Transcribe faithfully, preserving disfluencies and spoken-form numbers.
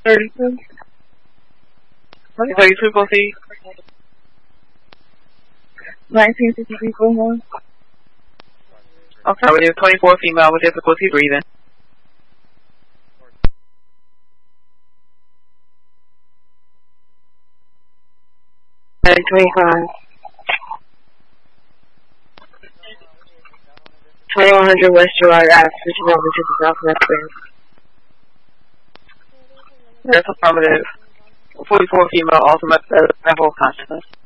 thirty-two. thirty-two, proceed. nineteen fifty-three, Bullhorn. Okay, with your twenty-four female with difficulty breathing. twenty-five. twenty-one hundred West Gerard Ave, switching over to the southwest bend. That's affirmative. forty-four female, ultimate level of consciousness.